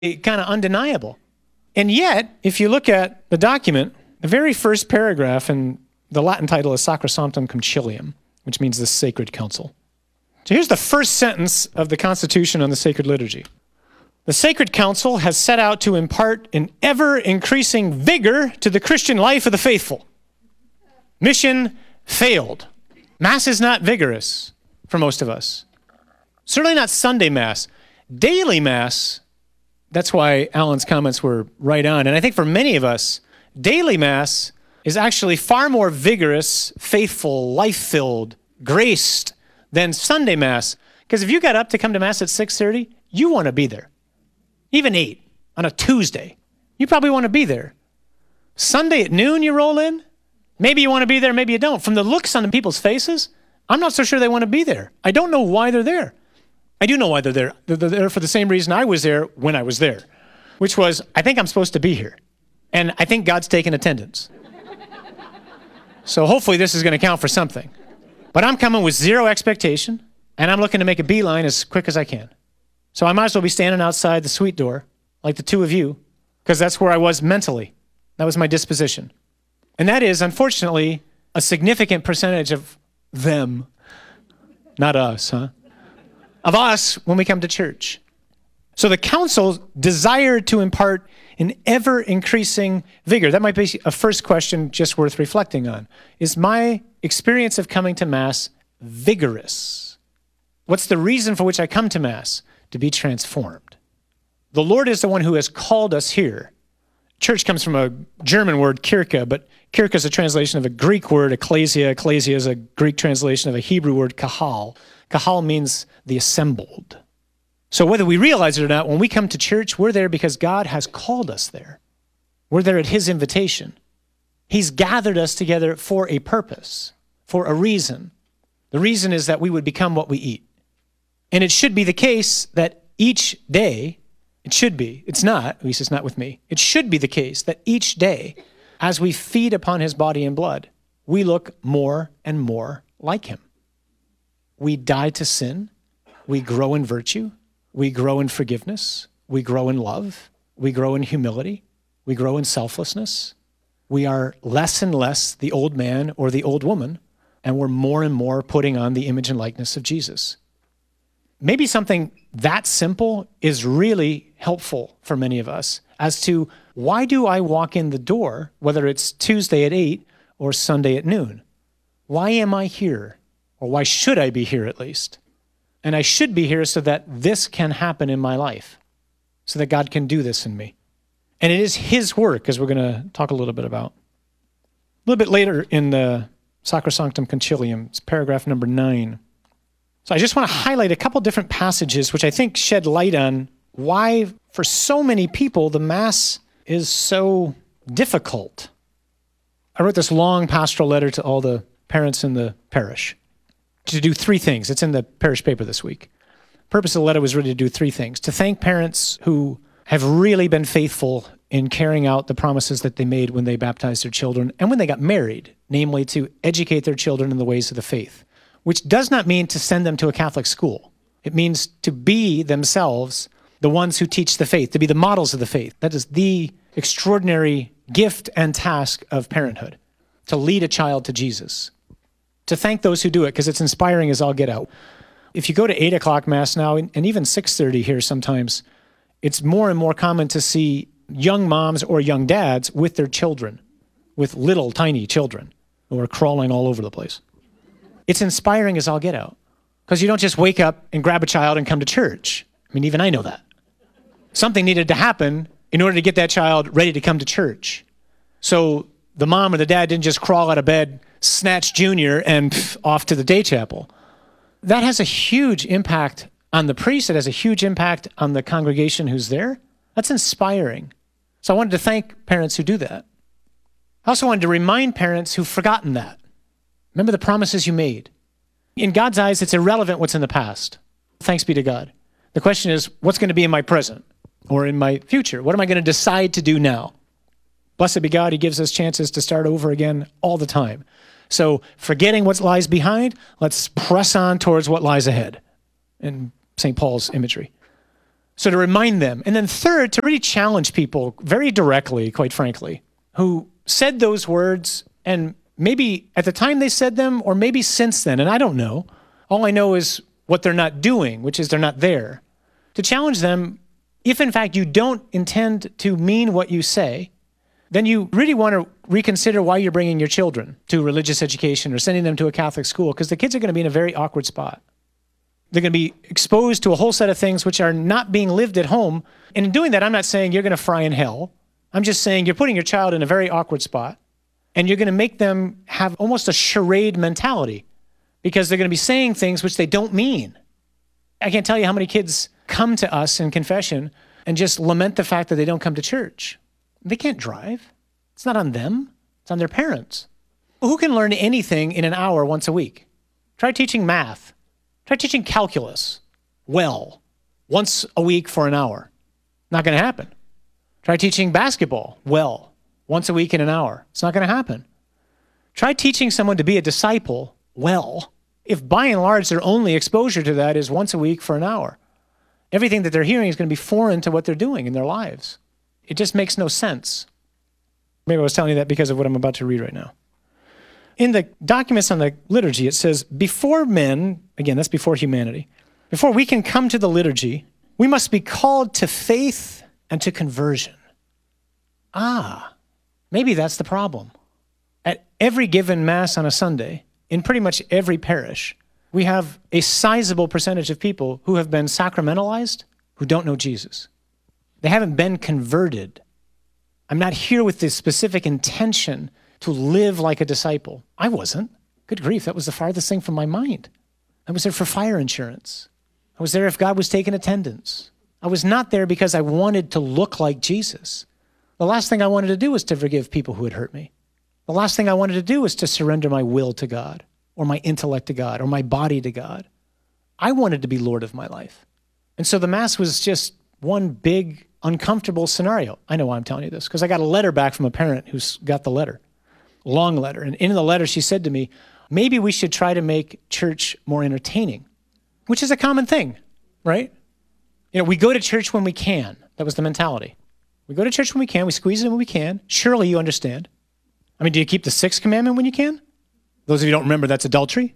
kind of undeniable. And yet, if you look at the document, the very first paragraph, and the Latin title is Sacrosanctum Concilium, which means the Sacred Council. So here's the first sentence of the Constitution on the Sacred Liturgy. The Sacred Council has set out to impart an ever-increasing vigor to the Christian life of the faithful. Mission failed. Mass is not vigorous for most of us. Certainly not Sunday Mass. Daily Mass, that's why Alan's comments were right on. And I think for many of us, daily Mass is actually far more vigorous, faithful, life-filled, graced than Sunday Mass. Because if you got up to come to Mass at 6:30, you want to be there. Even 8 on a Tuesday, you probably want to be there. Sunday at noon, you roll in. Maybe you want to be there, maybe you don't. From the looks on the people's faces, I'm not so sure they want to be there. I don't know why they're there. I do know why they're there. They're there for the same reason I was there when I was there, which was, I think I'm supposed to be here. And I think God's taking attendance. So hopefully this is going to count for something. But I'm coming with zero expectation, and I'm looking to make a beeline as quick as I can. So I might as well be standing outside the suite door, like the two of you, because that's where I was mentally. That was my disposition. And that is, unfortunately, a significant percentage of them, not us, of us when we come to church. So the council desired to impart an ever-increasing vigor. That might be a first question just worth reflecting on. Is my experience of coming to Mass vigorous? What's the reason for which I come to Mass? To be transformed. The Lord is the one who has called us here. Church comes from a German word, Kirche, but Kirche is a translation of a Greek word, ecclesia. Ecclesia is a Greek translation of a Hebrew word, kahal. Kahal means the assembled. So whether we realize it or not, when we come to church, we're there because God has called us there. We're there at his invitation. He's gathered us together for a purpose, for a reason. The reason is that we would become what we eat. And it should be the case that each day, it should be, it's not, at least it's not with me, it should be the case that each day, as we feed upon his body and blood, we look more and more like him. We die to sin, we grow in virtue, we grow in forgiveness, we grow in love, we grow in humility, we grow in selflessness. We are less and less the old man or the old woman, and we're more and more putting on the image and likeness of Jesus. Maybe something that simple is really helpful for many of us as to why do I walk in the door, whether it's Tuesday at 8 or Sunday at noon? Why am I here? Or why should I be here at least? And I should be here so that this can happen in my life, so that God can do this in me. And it is his work, as we're going to talk a little bit about. A little bit later in the Sacrosanctum Concilium, it's paragraph number 9. So I just want to highlight a couple different passages which I think shed light on why, for so many people, the Mass is so difficult. I wrote this long pastoral letter to all the parents in the parish to do 3 things. It's in the parish paper this week. The purpose of the letter was really to do 3 things. To thank parents who have really been faithful in carrying out the promises that they made when they baptized their children and when they got married, namely to educate their children in the ways of the faith, which does not mean to send them to a Catholic school. It means to be themselves the ones who teach the faith, to be the models of the faith. That is the extraordinary gift and task of parenthood, to lead a child to Jesus. To thank those who do it, because it's inspiring as all get out. If you go to 8 o'clock Mass now, and even 6:30 here sometimes, it's more and more common to see young moms or young dads with their children, with little tiny children who are crawling all over the place. It's inspiring as all get out, because you don't just wake up and grab a child and come to church. I mean, even I know that. Something needed to happen in order to get that child ready to come to church. So the mom or the dad didn't just crawl out of bed, snatch Junior, and off to the day chapel. That has a huge impact on the priest. It has a huge impact on the congregation who's there. That's inspiring. So I wanted to thank parents who do that. I also wanted to remind parents who've forgotten that. Remember the promises you made. In God's eyes, it's irrelevant what's in the past. Thanks be to God. The question is, what's going to be in my present or in my future? What am I going to decide to do now? Blessed be God, he gives us chances to start over again all the time. So forgetting what lies behind, let's press on towards what lies ahead, in St. Paul's imagery. So to remind them. And then third, to really challenge people very directly, quite frankly, who said those words and maybe at the time they said them or maybe since then, and I don't know. All I know is what they're not doing, which is they're not there. To challenge them, if in fact you don't intend to mean what you say, then you really want to reconsider why you're bringing your children to religious education or sending them to a Catholic school, because the kids are going to be in a very awkward spot. They're going to be exposed to a whole set of things which are not being lived at home. And in doing that, I'm not saying you're going to fry in hell. I'm just saying you're putting your child in a very awkward spot, and you're going to make them have almost a charade mentality because they're going to be saying things which they don't mean. I can't tell you how many kids come to us in confession and just lament the fact that they don't come to church. They can't drive. It's not on them. It's on their parents. Who can learn anything in an hour once a week? Try teaching math. Try teaching calculus well once a week for an hour. Not going to happen. Try teaching basketball well once a week in an hour. It's not going to happen. Try teaching someone to be a disciple well if by and large their only exposure to that is once a week for an hour. Everything that they're hearing is going to be foreign to what they're doing in their lives. It just makes no sense. Maybe I was telling you that because of what I'm about to read right now. In the documents on the liturgy, it says, before men, again, that's before humanity, before we can come to the liturgy, we must be called to faith and to conversion. Maybe that's the problem. At every given Mass on a Sunday, in pretty much every parish, we have a sizable percentage of people who have been sacramentalized who don't know Jesus. They haven't been converted. I'm not here with this specific intention to live like a disciple. I wasn't. Good grief, that was the farthest thing from my mind. I was there for fire insurance. I was there if God was taking attendance. I was not there because I wanted to look like Jesus. The last thing I wanted to do was to forgive people who had hurt me. The last thing I wanted to do was to surrender my will to God, or my intellect to God, or my body to God. I wanted to be Lord of my life. And so the Mass was just one big, uncomfortable scenario. I know why I'm telling you this, because I got a letter back from a parent who's got the letter, long letter. And in the letter, she said to me, maybe we should try to make church more entertaining, which is a common thing, right? We go to church when we can. That was the mentality. We go to church when we can. We squeeze it in when we can. Surely you understand. I mean, do you keep the sixth commandment when you can? Those of you who don't remember, that's adultery.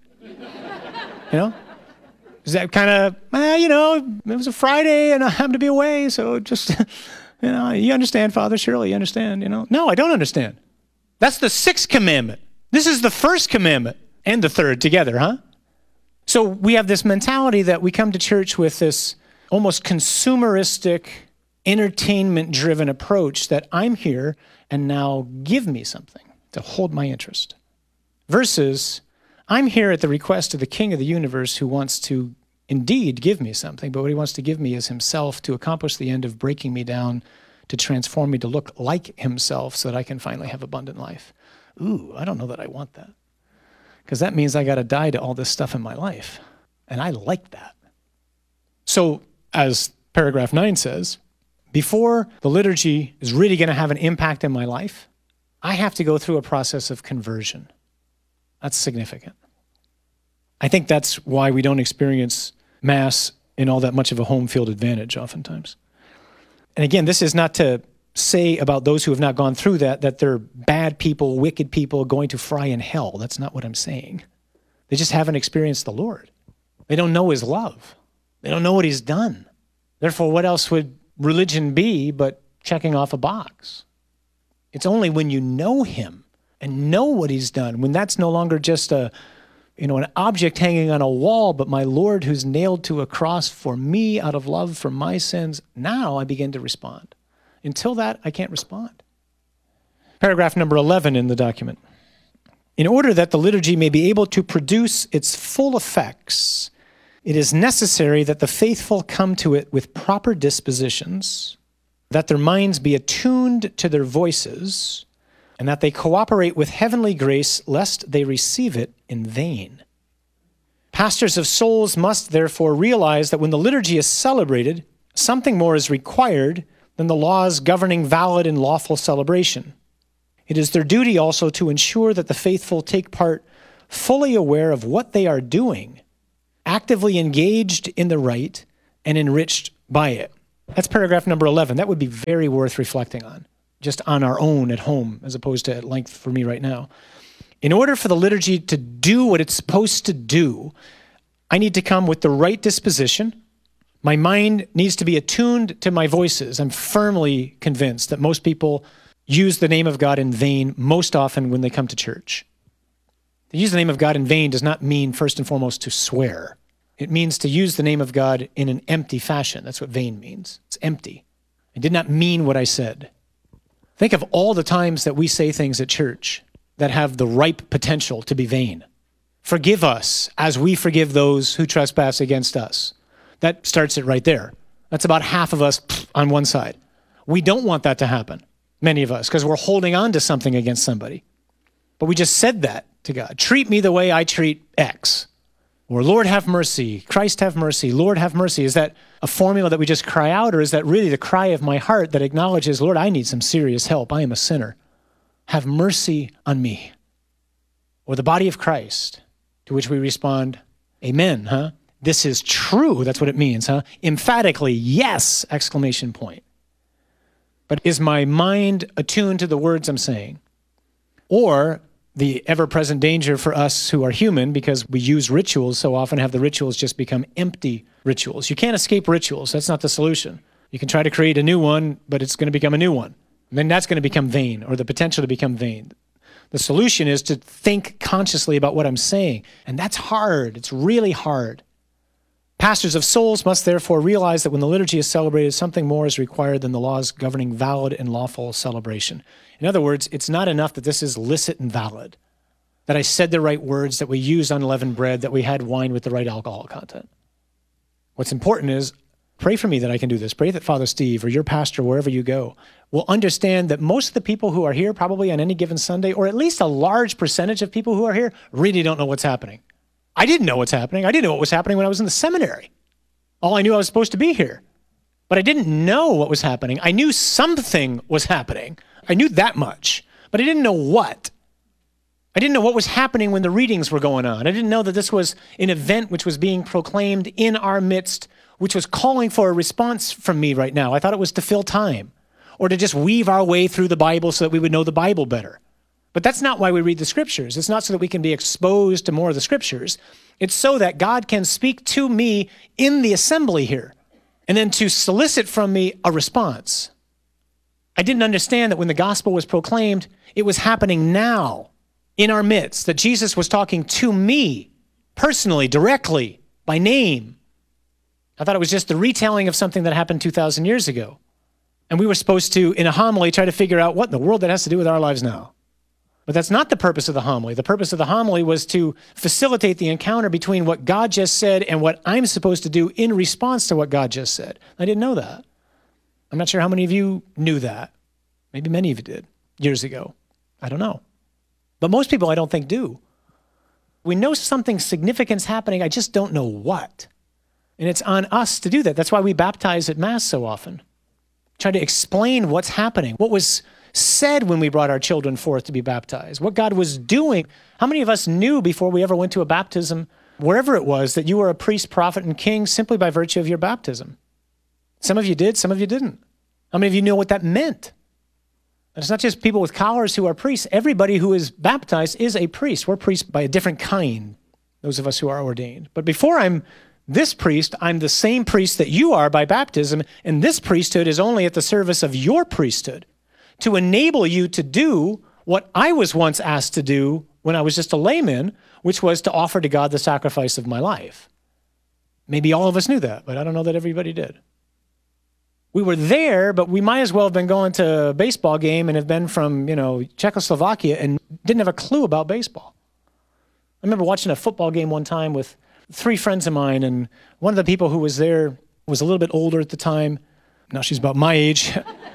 Is that kind of, it was a Friday and I happened to be away, so just, you understand, Father, surely you understand, No, I don't understand. That's the sixth commandment. This is the first commandment and the third together, huh? So we have this mentality that we come to church with this almost consumeristic, entertainment-driven approach that I'm here and now give me something to hold my interest. Versus, I'm here at the request of the King of the universe who wants to indeed give me something, but what he wants to give me is himself to accomplish the end of breaking me down, to transform me to look like himself so that I can finally have abundant life. I don't know that I want that. Because that means I got to die to all this stuff in my life. And I like that. So, as paragraph 9 says, before the liturgy is really going to have an impact in my life, I have to go through a process of conversion. That's significant. I think that's why we don't experience Mass in all that much of a home field advantage oftentimes. And again, this is not to say about those who have not gone through that they're bad people, wicked people going to fry in hell. That's not what I'm saying. They just haven't experienced the Lord. They don't know his love. They don't know what he's done. Therefore, what else would religion be but checking off a box? It's only when you know him and know what he's done, when that's no longer just an object hanging on a wall, but my Lord who's nailed to a cross for me out of love for my sins, now I begin to respond. Until that, I can't respond. Paragraph number 11 in the document. In order that the liturgy may be able to produce its full effects, it is necessary that the faithful come to it with proper dispositions, that their minds be attuned to their voices, and that they cooperate with heavenly grace lest they receive it in vain. Pastors of souls must therefore realize that when the liturgy is celebrated, something more is required than the laws governing valid and lawful celebration. It is their duty also to ensure that the faithful take part fully aware of what they are doing, actively engaged in the rite, and enriched by it. That's paragraph number 11. That would be very worth reflecting on, just on our own at home, as opposed to at length for me right now. In order for the liturgy to do what it's supposed to do, I need to come with the right disposition. My mind needs to be attuned to my voices. I'm firmly convinced that most people use the name of God in vain most often when they come to church. To use the name of God in vain does not mean, first and foremost, to swear. It means to use the name of God in an empty fashion. That's what vain means. It's empty. I did not mean what I said. Think of all the times that we say things at church that have the ripe potential to be vain. Forgive us as we forgive those who trespass against us. That starts it right there. That's about half of us on one side. We don't want that to happen, many of us, because we're holding on to something against somebody. But we just said that to God. Treat me the way I treat X. Or Lord have mercy, Christ have mercy, Lord have mercy. Is that a formula that we just cry out, or is that really the cry of my heart that acknowledges, Lord, I need some serious help. I am a sinner. Have mercy on me. Or the body of Christ, to which we respond, amen, huh? This is true. That's what it means, huh? Emphatically, yes, exclamation point. But is my mind attuned to the words I'm saying? Or the ever-present danger for us who are human, because we use rituals so often, have the rituals just become empty rituals. You can't escape rituals. That's not the solution. You can try to create a new one, but it's going to become a new one. And then that's going to become vain, or the potential to become vain. The solution is to think consciously about what I'm saying. And that's hard. It's really hard. Pastors of souls must therefore realize that when the liturgy is celebrated, something more is required than the laws governing valid and lawful celebration. In other words, it's not enough that this is licit and valid, that I said the right words, that we used unleavened bread, that we had wine with the right alcohol content. What's important is, pray for me that I can do this. Pray that Father Steve or your pastor, wherever you go, will understand that most of the people who are here probably on any given Sunday, or at least a large percentage of people who are here, really don't know what's happening. I didn't know what's happening. I didn't know what was happening when I was in the seminary. All I knew I was supposed to be here. But I didn't know what was happening. I knew something was happening. I knew that much. But I didn't know what. I didn't know what was happening when the readings were going on. I didn't know that this was an event which was being proclaimed in our midst, which was calling for a response from me right now. I thought it was to fill time, or to just weave our way through the Bible so that we would know the Bible better. But that's not why we read the scriptures. It's not so that we can be exposed to more of the scriptures. It's so that God can speak to me in the assembly here, and then to solicit from me a response. I didn't understand that when the gospel was proclaimed, it was happening now in our midst, that Jesus was talking to me personally, directly, by name. I thought it was just the retelling of something that happened 2,000 years ago. And we were supposed to, in a homily, try to figure out what in the world that has to do with our lives now. But that's not the purpose of the homily. The purpose of the homily was to facilitate the encounter between what God just said and what I'm supposed to do in response to what God just said. I didn't know that. I'm not sure how many of you knew that. Maybe many of you did years ago. I don't know. But most people, I don't think, do. We know something significant's happening. I just don't know what. And it's on us to do that. That's why we baptize at Mass so often. Try to explain what's happening, what was said when we brought our children forth to be baptized, what God was doing. How many of us knew before we ever went to a baptism, wherever it was, that you were a priest, prophet, and king simply by virtue of your baptism? Some of you did, some of you didn't. How many of you know what that meant? And it's not just people with collars who are priests. Everybody who is baptized is a priest. We're priests by a different kind, those of us who are ordained. But before I'm this priest, I'm the same priest that you are by baptism, and this priesthood is only at the service of your priesthood, to enable you to do what I was once asked to do when I was just a layman, which was to offer to God the sacrifice of my life. Maybe all of us knew that, but I don't know that everybody did. We were there, but we might as well have been going to a baseball game and have been from, Czechoslovakia and didn't have a clue about baseball. I remember watching a football game one time with 3 friends of mine, and one of the people who was there was a little bit older at the time. Now she's about my age.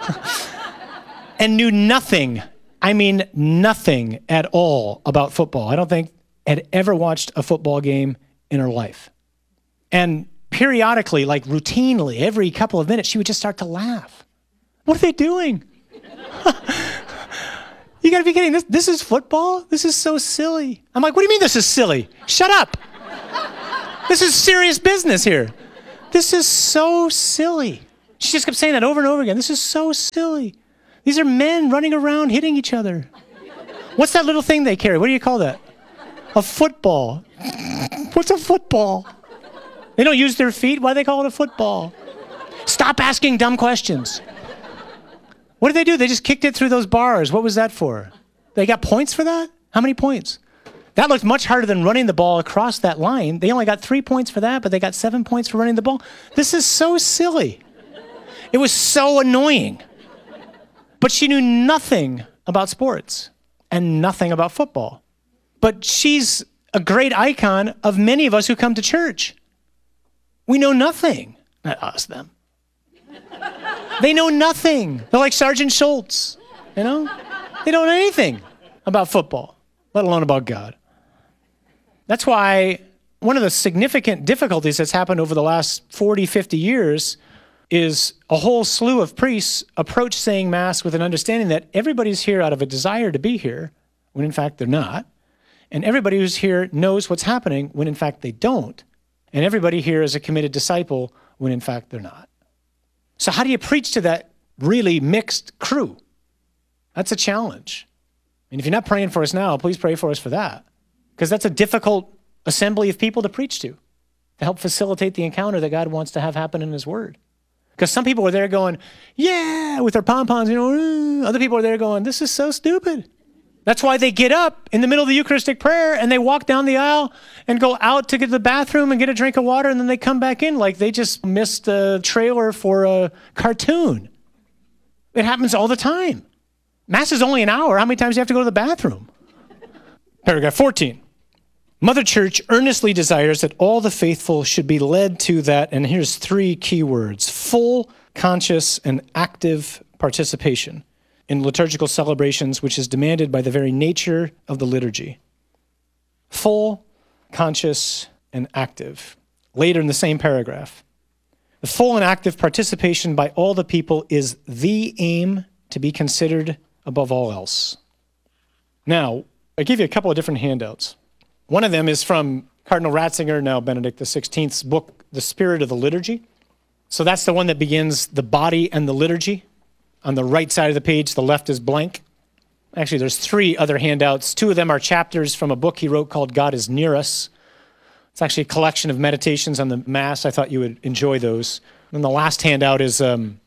And knew nothing, nothing at all about football. I don't think had ever watched a football game in her life. And periodically, like routinely, every couple of minutes, she would just start to laugh. What are they doing? You gotta be kidding. This is football? This is so silly. I'm like, what do you mean this is silly? Shut up. This is serious business here. This is so silly. She just kept saying that over and over again. This is so silly. These are men running around hitting each other. What's that little thing they carry? What do you call that? A football. What's a football? They don't use their feet. Why do they call it a football? Stop asking dumb questions. What did they do? They just kicked it through those bars. What was that for? They got points for that? How many points? That looked much harder than running the ball across that line. They only got 3 points for that, but they got 7 points for running the ball. This is so silly. It was so annoying. But she knew nothing about sports and nothing about football. But she's a great icon of many of us who come to church. We know nothing. Not us, them. They know nothing. They're like Sergeant Schultz, you know? They don't know anything about football, let alone about God. That's why one of the significant difficulties that's happened over the last 40, 50 years is a whole slew of priests approach saying Mass with an understanding that everybody's here out of a desire to be here, when in fact they're not. And everybody who's here knows what's happening, when in fact they don't. And everybody here is a committed disciple, when in fact they're not. So how do you preach to that really mixed crew? That's a challenge. And if you're not praying for us now, please pray for us for that. Because that's a difficult assembly of people to preach to help facilitate the encounter that God wants to have happen in his word. Because some people are there going, yeah, with their pom-poms, you know. Other people are there going, this is so stupid. That's why they get up in the middle of the Eucharistic prayer and they walk down the aisle and go out to get to the bathroom and get a drink of water, and then they come back in like they just missed a trailer for a cartoon. It happens all the time. Mass is only an hour. How many times do you have to go to the bathroom? Paragraph 14. Mother Church earnestly desires that all the faithful should be led to that, and here's 3 key words: full, conscious, and active participation in liturgical celebrations, which is demanded by the very nature of the liturgy. Full, conscious, and active. Later in the same paragraph, the full and active participation by all the people is the aim to be considered above all else. Now, I give you a couple of different handouts. One of them is from Cardinal Ratzinger, now Benedict XVI's book, The Spirit of the Liturgy. So that's the one that begins the body and the liturgy. On the right side of the page, the left is blank. Actually, there's 3 other handouts. 2 of them are chapters from a book he wrote called God is Near Us. It's actually a collection of meditations on the Mass. I thought you would enjoy those. And the last handout is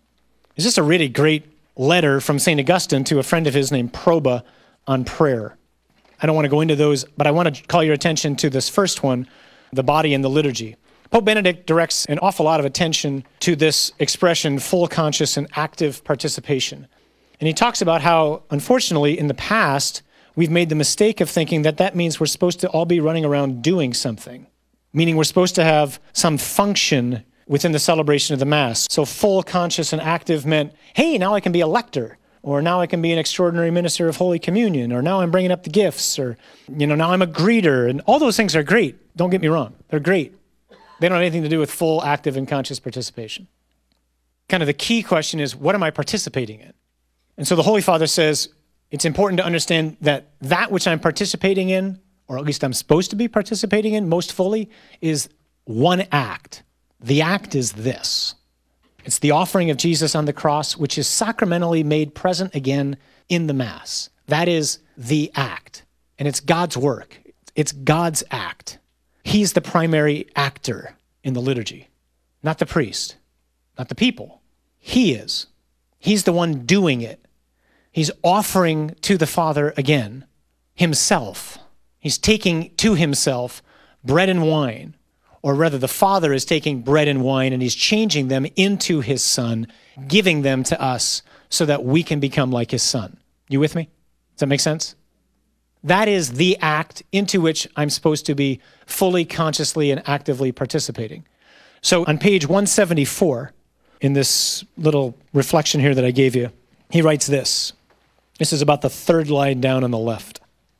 just a really great letter from St. Augustine to a friend of his named Proba on prayer. I don't want to go into those, but I want to call your attention to this first one, the body and the liturgy. Pope Benedict directs an awful lot of attention to this expression, full, conscious, and active participation. And he talks about how, unfortunately, in the past, we've made the mistake of thinking that that means we're supposed to all be running around doing something, meaning we're supposed to have some function within the celebration of the Mass. So full, conscious, and active meant, hey, now I can be a lector, or now I can be an extraordinary minister of Holy Communion, or now I'm bringing up the gifts, or, now I'm a greeter. And all those things are great. Don't get me wrong. They're great. They don't have anything to do with full, active, and conscious participation. Kind of the key question is, what am I participating in? And so the Holy Father says, it's important to understand that which I'm participating in, or at least I'm supposed to be participating in most fully, is one act. The act is this. It's the offering of Jesus on the cross, which is sacramentally made present again in the Mass. That is the act. And it's God's work. It's God's act. He's the primary actor in the liturgy, not the priest, not the people. He is. He's the one doing it. He's offering to the Father again himself. He's taking to himself bread and wine. Or rather, the Father is taking bread and wine and he's changing them into his Son, giving them to us so that we can become like his Son. You with me? Does that make sense? That is the act into which I'm supposed to be fully, consciously, and actively participating. So on page 174, in this little reflection here that I gave you, he writes this. This is about the 3rd line down on the left.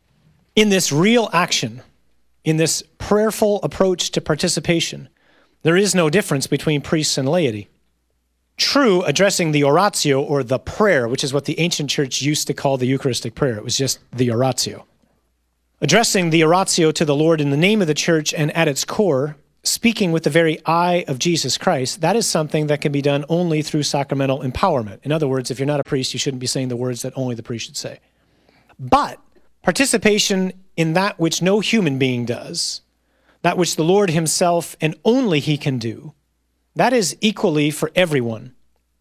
In this real action, in this prayerful approach to participation, there is no difference between priests and laity. True, addressing the oratio, or the prayer, which is what the ancient church used to call the Eucharistic prayer. It was just the oratio. Addressing the oratio to the Lord in the name of the church and at its core speaking with the very I of Jesus Christ, that is something that can be done only through sacramental empowerment. In other words, if you're not a priest, you shouldn't be saying the words that only the priest should say. But participation in that which no human being does, that which the Lord himself and only he can do, that is equally for everyone.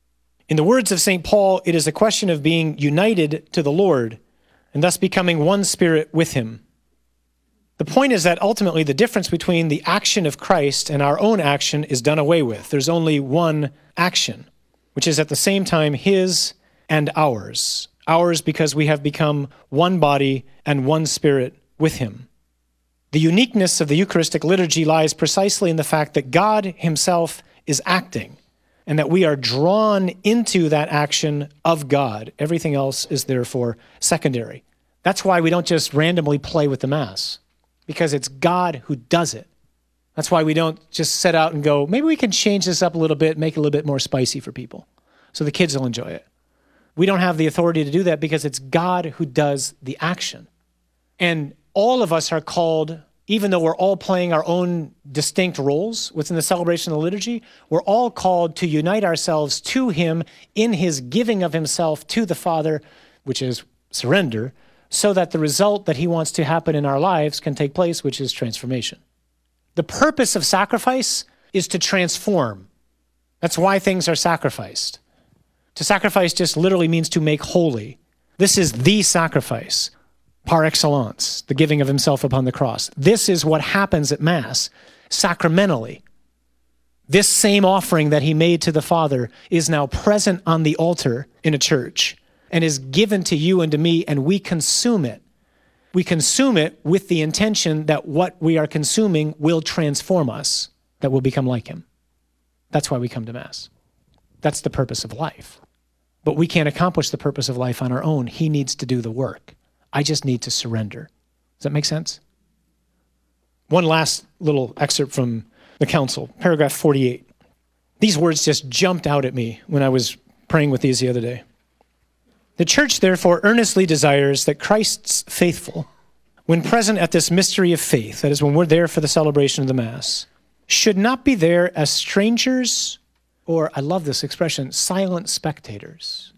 In the words of St. Paul, it is a question of being united to the Lord and thus becoming one spirit with him. The point is that ultimately the difference between the action of Christ and our own action is done away with. There's only one action, which is at the same time his and ours. Ours because we have become one body and one spirit with him. The uniqueness of the Eucharistic liturgy lies precisely in the fact that God himself is acting and that we are drawn into that action of God. Everything else is therefore secondary. That's why we don't just randomly play with the Mass, because it's God who does it. That's why we don't just set out and go, maybe we can change this up a little bit, make it a little bit more spicy for people so the kids will enjoy it. We don't have the authority to do that because it's God who does the action. And all of us are called, even though we're all playing our own distinct roles within the celebration of the liturgy, we're all called to unite ourselves to him in his giving of himself to the Father, which is surrender, so that the result that he wants to happen in our lives can take place, which is transformation. The purpose of sacrifice is to transform. That's why things are sacrificed. To sacrifice just literally means to make holy. This is the sacrifice, par excellence, the giving of himself upon the cross. This is what happens at Mass, sacramentally. This same offering that he made to the Father is now present on the altar in a church and is given to you and to me, and we consume it. We consume it with the intention that what we are consuming will transform us, that we'll become like him. That's why we come to Mass. That's the purpose of life. But we can't accomplish the purpose of life on our own. He needs to do the work. I just need to surrender. Does that make sense? One last little excerpt from the Council, paragraph 48. These words just jumped out at me when I was praying with these the other day. The Church, therefore, earnestly desires that Christ's faithful, when present at this mystery of faith, that is, when we're there for the celebration of the Mass, should not be there as strangers, or, I love this expression, silent spectators.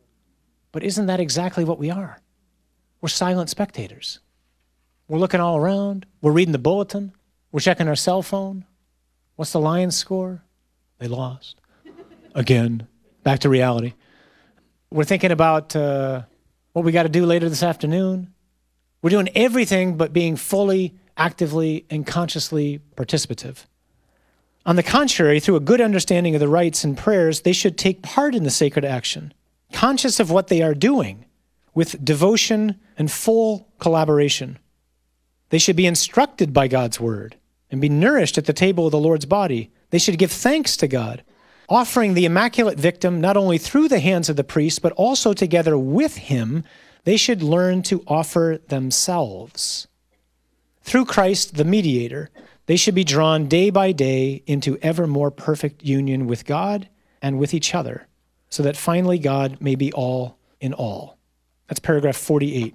But isn't that exactly what we are? We're silent spectators. We're looking all around. We're reading the bulletin. We're checking our cell phone. What's the Lions score? They lost. Again. Back to reality. We're thinking about what we got to do later this afternoon. We're doing everything but being fully, actively, and consciously participative. On the contrary, through a good understanding of the rites and prayers, they should take part in the sacred action, conscious of what they are doing, with devotion and full collaboration. They should be instructed by God's word and be nourished at the table of the Lord's body. They should give thanks to God, offering the immaculate victim not only through the hands of the priest, but also together with him. They should learn to offer themselves. Through Christ, the mediator, they should be drawn day by day into ever more perfect union with God and with each other, so that finally God may be all in all. That's paragraph 48.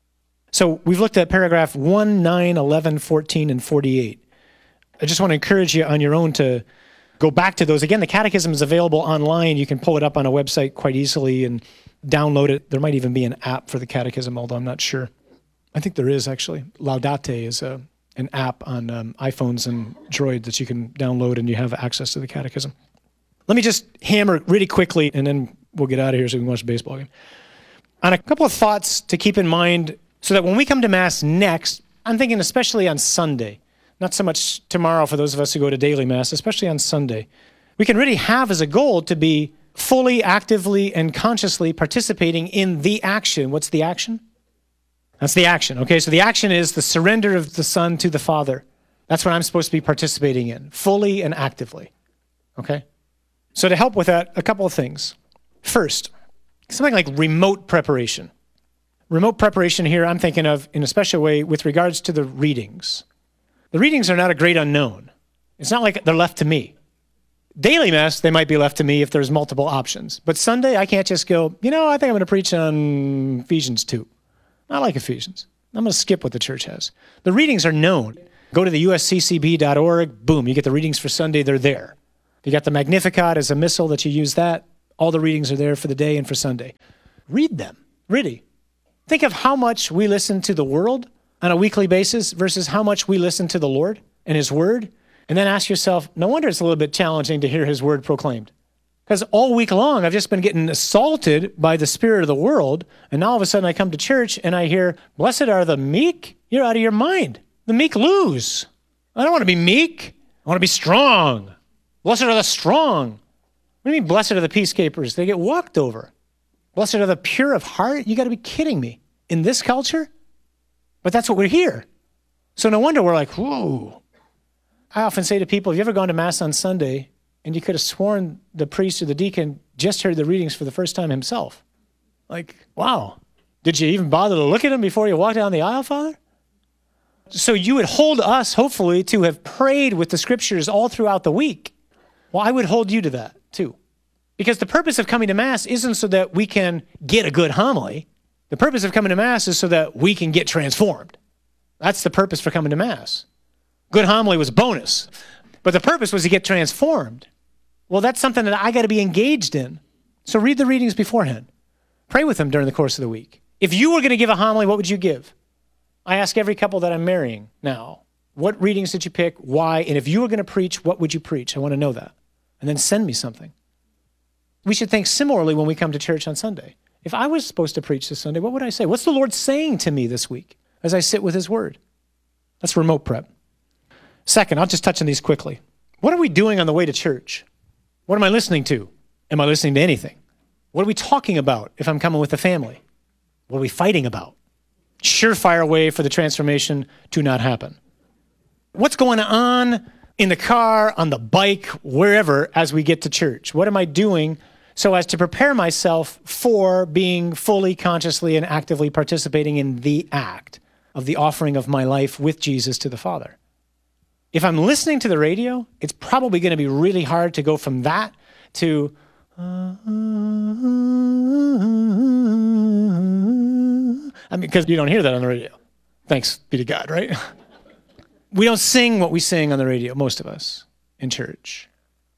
So we've looked at paragraph 1, 9, 11, 14, and 48. I just want to encourage you on your own to go back to those. Again, the catechism is available online. You can pull it up on a website quite easily and download it. There might even be an app for the catechism, although I'm not sure. I think there is, actually. Laudate is an app on iPhones and Droid that you can download, and you have access to the catechism. Let me just hammer really quickly, and then we'll get out of here so we can watch the baseball game, on a couple of thoughts to keep in mind so that when we come to Mass next, I'm thinking especially on Sunday, not so much tomorrow for those of us who go to daily Mass, especially on Sunday, we can really have as a goal to be fully, actively, and consciously participating in the action. What's the action? That's the action. Okay, so the action is the surrender of the Son to the Father. That's what I'm supposed to be participating in, fully and actively. Okay? So to help with that, a couple of things. First, something like remote preparation. Remote preparation here I'm thinking of in a special way with regards to the readings. The readings are not a great unknown. It's not like they're left to me. Daily Mass, they might be left to me if there's multiple options. But Sunday, I can't just go, I think I'm going to preach on Ephesians 2. I like Ephesians. I'm going to skip what the church has. The readings are known. Go to the usccb.org, boom, you get the readings for Sunday, they're there. You got the Magnificat as a missal that you use that. All the readings are there for the day and for Sunday. Read them, really. Think of how much we listen to the world on a weekly basis versus how much we listen to the Lord and his word. And then ask yourself, no wonder it's a little bit challenging to hear his word proclaimed. Because all week long, I've just been getting assaulted by the spirit of the world. And now all of a sudden I come to church and I hear, blessed are the meek. You're out of your mind. The meek lose. I don't want to be meek. I want to be strong. Blessed are the strong. What do you mean, blessed are the peacekeepers? They get walked over. Blessed are the pure of heart? You got to be kidding me. In this culture? But that's what we're here. So no wonder we're like, whoa. I often say to people, have you ever gone to Mass on Sunday and you could have sworn the priest or the deacon just heard the readings for the first time himself? Like, wow. Did you even bother to look at him before you walked down the aisle, Father? So you would hold us, hopefully, to have prayed with the scriptures all throughout the week. Well, I would hold you to that, too. Because the purpose of coming to Mass isn't so that we can get a good homily. The purpose of coming to Mass is so that we can get transformed. That's the purpose for coming to Mass. Good homily was a bonus. But the purpose was to get transformed. Well, that's something that I got to be engaged in. So read the readings beforehand. Pray with them during the course of the week. If you were going to give a homily, what would you give? I ask every couple that I'm marrying now, what readings did you pick? Why? And if you were going to preach, what would you preach? I want to know that. And then send me something. We should think similarly when we come to church on Sunday. If I was supposed to preach this Sunday, what would I say? What's the Lord saying to me this week as I sit with his word? That's remote prep. Second, I'll just touch on these quickly. What are we doing on the way to church? What am I listening to? Am I listening to anything? What are we talking about if I'm coming with the family? What are we fighting about? Surefire way for the transformation to not happen. What's going on in the car, on the bike, wherever as we get to church? What am I doing so as to prepare myself for being fully, consciously, and actively participating in the act of the offering of my life with Jesus to the Father? If I'm listening to the radio, it's probably going to be really hard to go from that to because you don't hear that on the radio. Thanks be to God, right? We don't sing what we sing on the radio, most of us, in church.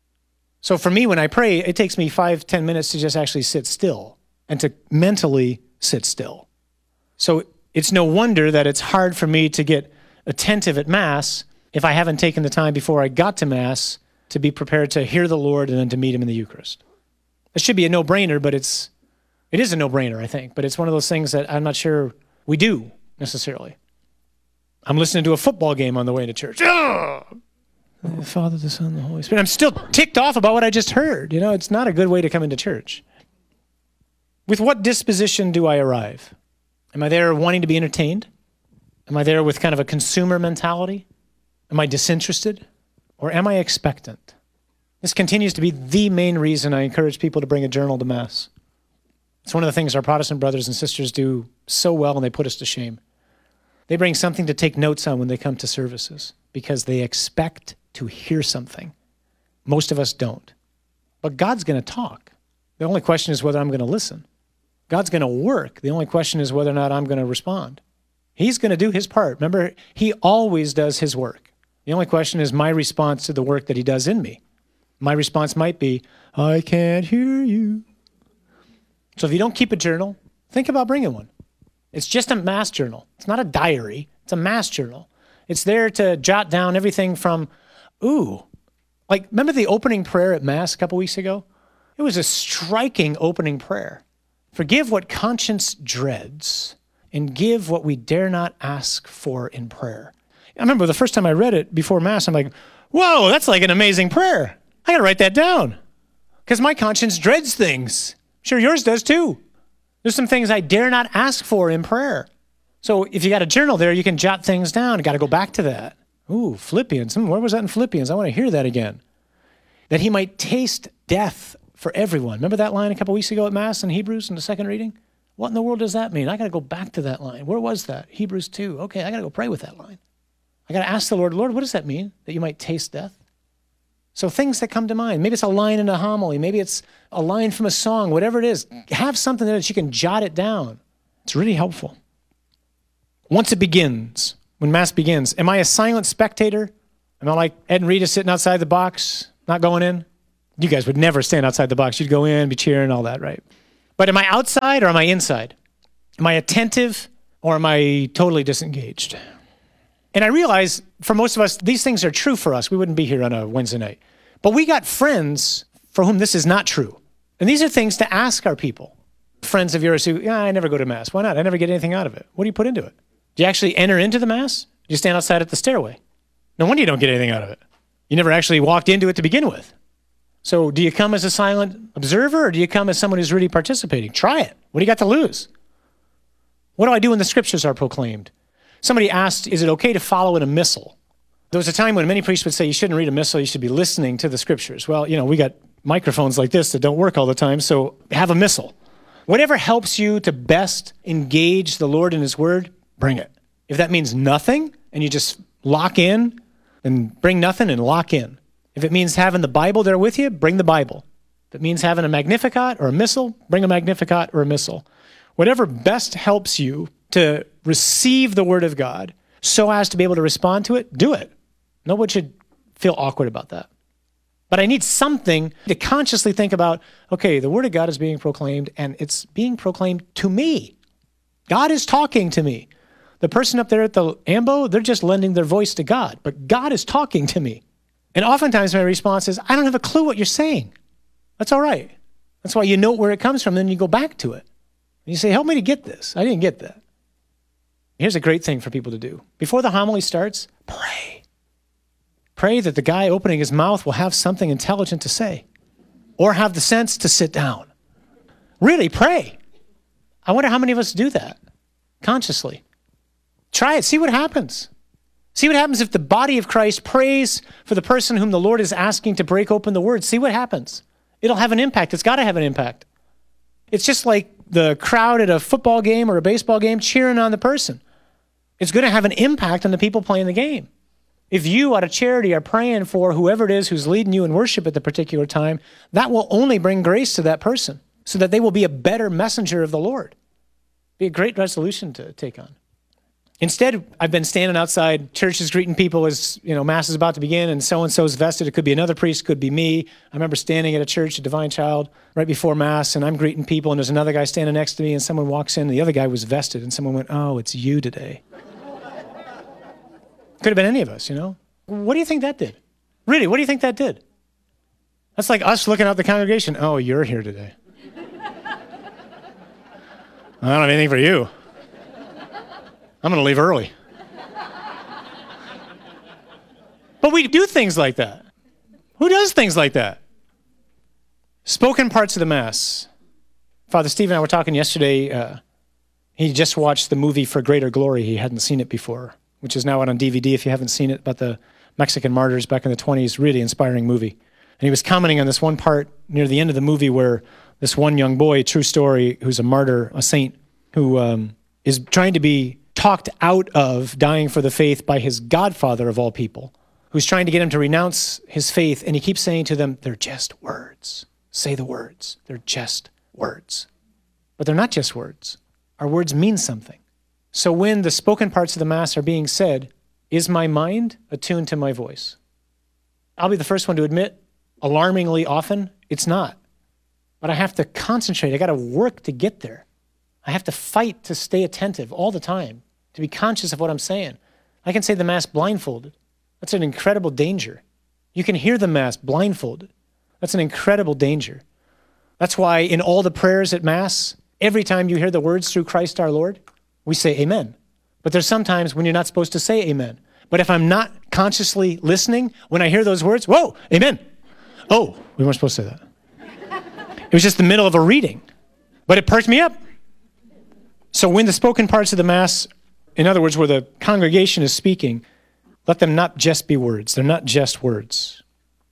So for me, when I pray, it takes me 5-10 minutes to just actually sit still and to mentally sit still. So it's no wonder that it's hard for me to get attentive at Mass if I haven't taken the time before I got to Mass to be prepared to hear the Lord and then to meet him in the Eucharist. It should be a no-brainer, but it is a no-brainer, I think. But it's one of those things that I'm not sure we do necessarily. I'm listening to a football game on the way to church. Oh! The Father, the Son, the Holy Spirit. I'm still ticked off about what I just heard. You know, it's not a good way to come into church. With what disposition do I arrive? Am I there wanting to be entertained? Am I there with kind of a consumer mentality? Am I disinterested? Or am I expectant? This continues to be the main reason I encourage people to bring a journal to Mass. It's one of the things our Protestant brothers and sisters do so well, and they put us to shame. They bring something to take notes on when they come to services because they expect to hear something. Most of us don't. But God's going to talk. The only question is whether I'm going to listen. God's going to work. The only question is whether or not I'm going to respond. He's going to do his part. Remember, he always does his work. The only question is my response to the work that he does in me. My response might be, I can't hear you. So if you don't keep a journal, think about bringing one. It's just a Mass journal. It's not a diary. It's a Mass journal. It's there to jot down everything from, remember the opening prayer at Mass a couple weeks ago? It was a striking opening prayer. Forgive what conscience dreads and give what we dare not ask for in prayer. I remember the first time I read it before Mass, I'm like, whoa, that's like an amazing prayer. I got to write that down because my conscience dreads things. Sure, yours does too. There's some things I dare not ask for in prayer. So if you got a journal there, you can jot things down. You got to go back to that. Philippians. Where was that in Philippians? I want to hear that again. That he might taste death for everyone. Remember that line a couple weeks ago at Mass in Hebrews in the second reading? What in the world does that mean? I got to go back to that line. Where was that? Hebrews 2. Okay, I got to go pray with that line. I got to ask the Lord, what does that mean? That you might taste death? So things that come to mind. Maybe it's a line in a homily. Maybe it's a line from a song, whatever it is. Have something there that you can jot it down. It's really helpful. Once it begins, when Mass begins? Am I a silent spectator? Am I like Ed and Rita sitting outside the box, not going in? You guys would never stand outside the box. You'd go in, be cheering, all that, right? But am I outside or am I inside? Am I attentive or am I totally disengaged? And I realize for most of us, these things are true for us. We wouldn't be here on a Wednesday night. But we got friends for whom this is not true. And these are things to ask our people. Friends of yours who, I never go to Mass. Why not? I never get anything out of it. What do you put into it? Do you actually enter into the Mass? Do you stand outside at the stairway? No wonder you don't get anything out of it. You never actually walked into it to begin with. So do you come as a silent observer or do you come as someone who's really participating? Try it. What do you got to lose? What do I do when the scriptures are proclaimed? Somebody asked, is it okay to follow in a missal? There was a time when many priests would say you shouldn't read a missal, you should be listening to the scriptures. Well, we got microphones like this that don't work all the time, so have a missal. Whatever helps you to best engage the Lord in his word, bring it. If that means nothing and you just lock in, then bring nothing and lock in. If it means having the Bible there with you, bring the Bible. If it means having a Magnificat or a missal, bring a Magnificat or a missal. Whatever best helps you to receive the word of God so as to be able to respond to it, do it. Nobody should feel awkward about that. But I need something to consciously think about, okay, the word of God is being proclaimed and it's being proclaimed to me. God is talking to me. The person up there at the ambo, they're just lending their voice to God, but God is talking to me. And oftentimes my response is, I don't have a clue what you're saying. That's all right. That's why you note where it comes from, then you go back to it. And you say, help me to get this. I didn't get that. Here's a great thing for people to do. Before the homily starts, pray. Pray that the guy opening his mouth will have something intelligent to say or have the sense to sit down. Really, pray. I wonder how many of us do that consciously. Try it. See what happens. See what happens if the body of Christ prays for the person whom the Lord is asking to break open the word. See what happens. It'll have an impact. It's got to have an impact. It's just like the crowd at a football game or a baseball game cheering on the person. It's going to have an impact on the people playing the game. If you out of charity are praying for whoever it is who's leading you in worship at the particular time, that will only bring grace to that person so that they will be a better messenger of the Lord. Be a great resolution to take on. Instead, I've been standing outside churches greeting people as, Mass is about to begin and so-and-so's vested. It could be another priest, could be me. I remember standing at a church, a Divine Child, right before Mass, and I'm greeting people, and there's another guy standing next to me, and someone walks in, and the other guy was vested, and someone went, oh, it's you today. Could have been any of us, What do you think that did? Really, what do you think that did? That's like us looking out the congregation. Oh, you're here today. I don't have anything for you. I'm going to leave early. But we do things like that. Who does things like that? Spoken parts of the Mass. Father Steve and I were talking yesterday. He just watched the movie For Greater Glory. He hadn't seen it before, which is now out on DVD if you haven't seen it, about the Mexican martyrs back in the 20s. Really inspiring movie. And he was commenting on this one part near the end of the movie where this one young boy, true story, who's a martyr, a saint, who is trying to be talked out of dying for the faith by his godfather of all people, who's trying to get him to renounce his faith, and he keeps saying to them, they're just words. Say the words. They're just words. But they're not just words. Our words mean something. So when the spoken parts of the Mass are being said, is my mind attuned to my voice? I'll be the first one to admit, alarmingly often, it's not. But I have to concentrate. I got to work to get there. I have to fight to stay attentive all the time, to be conscious of what I'm saying. I can say the Mass blindfolded. That's an incredible danger. You can hear the Mass blindfolded. That's an incredible danger. That's why in all the prayers at Mass, every time you hear the words through Christ our Lord, we say amen. But there's sometimes when you're not supposed to say amen. But if I'm not consciously listening, when I hear those words, whoa, amen. Oh, we weren't supposed to say that. It was just the middle of a reading. But it perked me up. So when the spoken parts of the Mass, in other words, where the congregation is speaking, let them not just be words. They're not just words.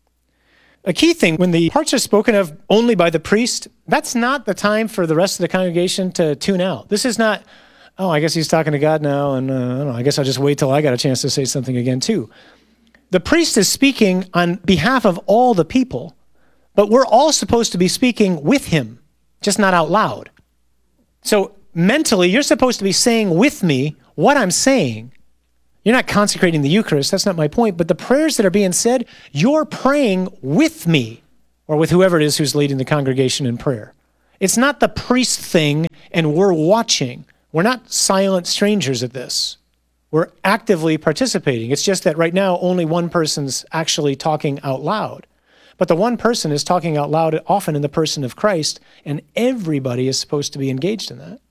A key thing, when the parts are spoken of only by the priest, that's not the time for the rest of the congregation to tune out. This is not, oh, I guess he's talking to God now, and I don't know, I guess I'll just wait till I got a chance to say something again too. The priest is speaking on behalf of all the people, but we're all supposed to be speaking with him, just not out loud. So mentally, you're supposed to be saying with me what I'm saying. You're not consecrating the Eucharist. That's not my point. But the prayers that are being said, you're praying with me or with whoever it is who's leading the congregation in prayer. It's not the priest thing and we're watching. We're not silent strangers at this. We're actively participating. It's just that right now only one person's actually talking out loud. But the one person is talking out loud often in the person of Christ, and everybody is supposed to be engaged in that.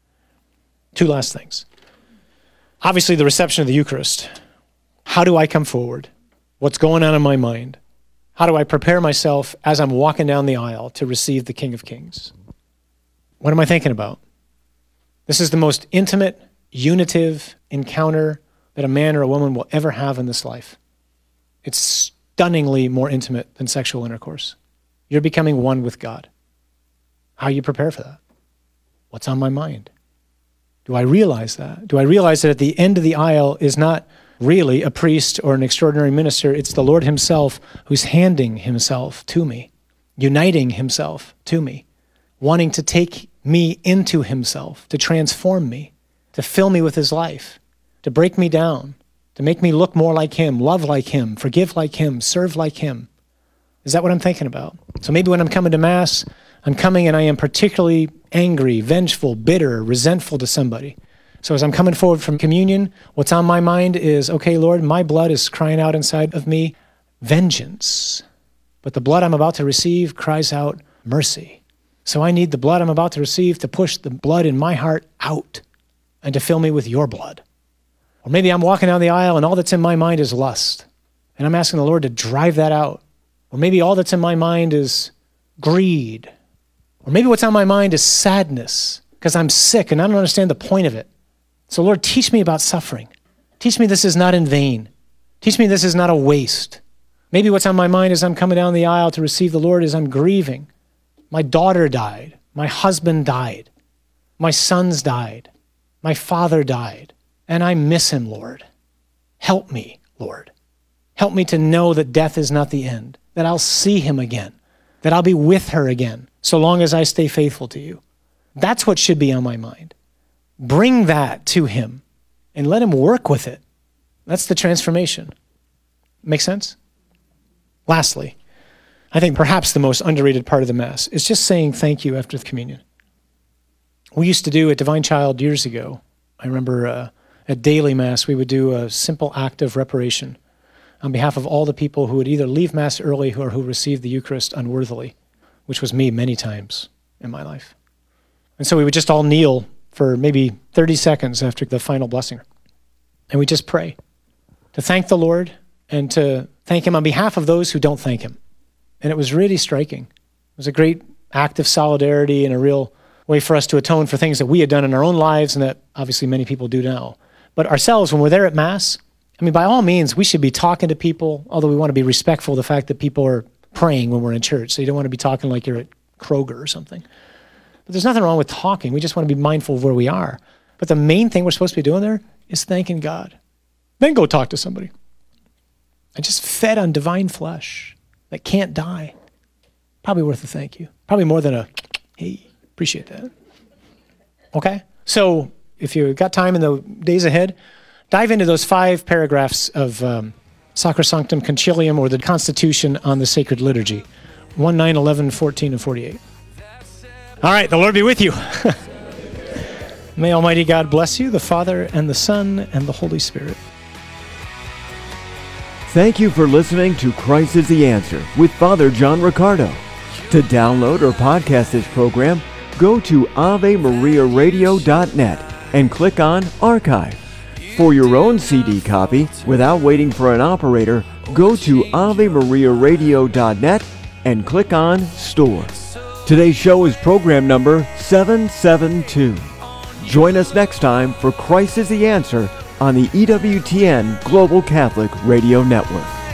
Two last things. Obviously, the reception of the Eucharist. How do I come forward? What's going on in my mind? How do I prepare myself as I'm walking down the aisle to receive the King of Kings? What am I thinking about? This is the most intimate, unitive encounter that a man or a woman will ever have in this life. It's stunningly more intimate than sexual intercourse. You're becoming one with God. How you prepare for that? What's on my mind? Do I realize that? Do I realize that at the end of the aisle is not really a priest or an extraordinary minister? It's the Lord himself who's handing himself to me, uniting himself to me, wanting to take me into himself, to transform me, to fill me with his life, to break me down, to make me look more like him, love like him, forgive like him, serve like him. Is that what I'm thinking about? So maybe when I'm coming to Mass, I'm coming and I am particularly angry, vengeful, bitter, resentful to somebody. So as I'm coming forward from communion, what's on my mind is, okay, Lord, my blood is crying out inside of me, vengeance. But the blood I'm about to receive cries out mercy. So I need the blood I'm about to receive to push the blood in my heart out and to fill me with your blood. Or maybe I'm walking down the aisle and all that's in my mind is lust. And I'm asking the Lord to drive that out. Or maybe all that's in my mind is greed. Or maybe what's on my mind is sadness because I'm sick and I don't understand the point of it. So Lord, teach me about suffering. Teach me this is not in vain. Teach me this is not a waste. Maybe what's on my mind as I'm coming down the aisle to receive the Lord is I'm grieving. My daughter died. My husband died. My sons died. My father died. And I miss him, Lord. Help me, Lord. Help me to know that death is not the end, that I'll see him again, that I'll be with her again, so long as I stay faithful to you. That's what should be on my mind. Bring that to him and let him work with it. That's the transformation. Make sense? Lastly, I think perhaps the most underrated part of the Mass is just saying thank you after the communion. We used to do at Divine Child years ago, I remember at daily Mass, we would do a simple act of reparation on behalf of all the people who would either leave Mass early or who received the Eucharist unworthily, which was me many times in my life. And so we would just all kneel for maybe 30 seconds after the final blessing. And we just pray to thank the Lord and to thank him on behalf of those who don't thank him. And it was really striking. It was a great act of solidarity and a real way for us to atone for things that we had done in our own lives and that obviously many people do now. But ourselves, when we're there at Mass, I mean, by all means, we should be talking to people, although we want to be respectful of the fact that people are praying when we're in church. So you don't want to be talking like you're at Kroger or something. But there's nothing wrong with talking. We just want to be mindful of where we are. But the main thing we're supposed to be doing there is thanking God. Then go talk to somebody. I just fed on divine flesh that can't die. Probably worth a thank you. Probably more than a, hey, appreciate that. Okay? So if you've got time in the days ahead, dive into those 5 paragraphs of Sacrosanctum Concilium, or the Constitution on the Sacred Liturgy, 1, 9, 11, 14, and 48. All right, the Lord be with you. May Almighty God bless you, the Father, and the Son, and the Holy Spirit. Thank you for listening to Christ is the Answer with Father John Riccardo. To download or podcast this program, go to AveMariaRadio.net and click on Archive. For your own CD copy, without waiting for an operator, go to AveMariaRadio.net and click on Store. Today's show is program number 772. Join us next time for Christ is the Answer on the EWTN Global Catholic Radio Network.